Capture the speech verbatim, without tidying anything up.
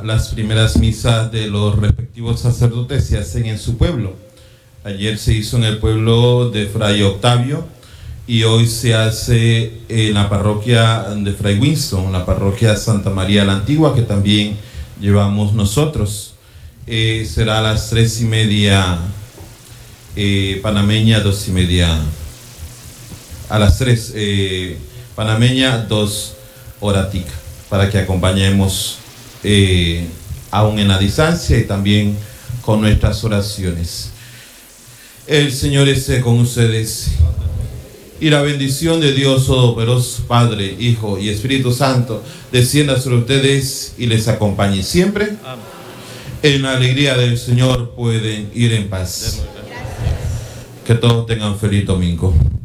las primeras misas de los respectivos sacerdotes se hacen en su pueblo. Ayer se hizo en el pueblo de Fray Octavio y hoy se hace en la parroquia de Fray Winston, la parroquia Santa María la Antigua, que también llevamos nosotros. Eh, será a las tres y media eh, panameña, dos y media, a las tres eh, panameña, dos horatica, para que acompañemos eh, aún en la distancia y también con nuestras oraciones. El Señor esté con ustedes. Y la bendición de Dios Todopoderoso, Padre, Hijo y Espíritu Santo, descienda sobre ustedes y les acompañe siempre. Amén. En la alegría del Señor pueden ir en paz. Que todos tengan feliz domingo.